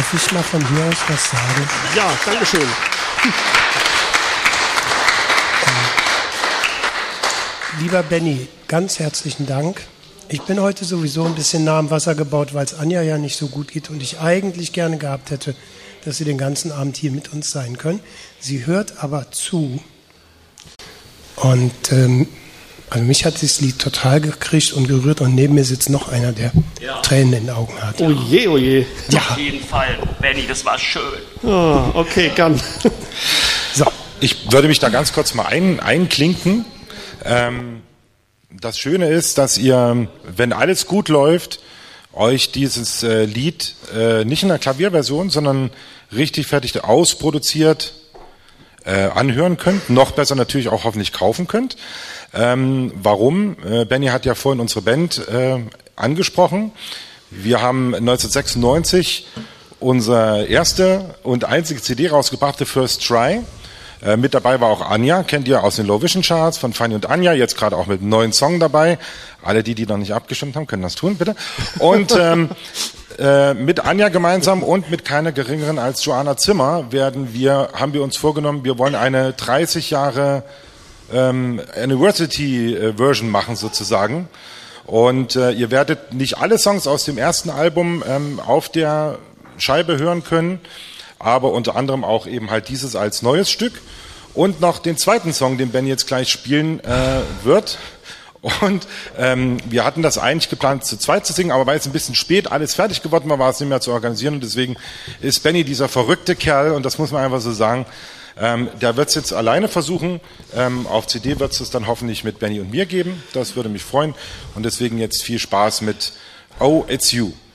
Darf ich mal von hier aus was sagen? Ja, dankeschön. Lieber Benny, ganz herzlichen Dank. Ich bin heute sowieso ein bisschen nah am Wasser gebaut, weil es Anja ja nicht so gut geht und ich eigentlich gerne gehabt hätte, dass sie den ganzen Abend hier mit uns sein können. Sie hört aber zu. Und also mich hat das Lied total gekriegt und gerührt und neben mir sitzt noch einer, der Tränen in den Augen hat. Oh je, oh je. Ja. Auf jeden Fall, Benny, das war schön. Oh, okay, gern. So. Ich würde mich da ganz kurz mal einklinken. Das Schöne ist, dass ihr, wenn alles gut läuft, euch dieses Lied nicht in der Klavierversion, sondern richtig fertig ausproduziert anhören könnt. Noch besser natürlich auch hoffentlich kaufen könnt. Warum? Benny hat ja vorhin unsere Band angesprochen. Wir haben 1996 unsere erste und einzige CD rausgebracht, The First Try. Mit dabei war auch Anja, kennt ihr aus den Low Vision Charts von Fanny und Anja, jetzt gerade auch mit einem neuen Song dabei. Alle die noch nicht abgestimmt haben, können das tun, bitte. Und mit Anja gemeinsam und mit keiner geringeren als Joanna Zimmer haben wir uns vorgenommen, wir wollen eine 30 Jahre Anniversary-Version machen sozusagen. Und ihr werdet nicht alle Songs aus dem ersten Album auf der Scheibe hören können, aber unter anderem auch eben halt dieses als neues Stück und noch den zweiten Song, den Ben jetzt gleich spielen wird. Und wir hatten das eigentlich geplant zu zweit zu singen, aber weil es ein bisschen spät alles fertig geworden war, es nicht mehr zu organisieren und deswegen ist Benny dieser verrückte Kerl und das muss man einfach so sagen, der wird es jetzt alleine versuchen, auf CD wird es dann hoffentlich mit Benny und mir geben, das würde mich freuen und deswegen jetzt viel Spaß mit Oh, It's You.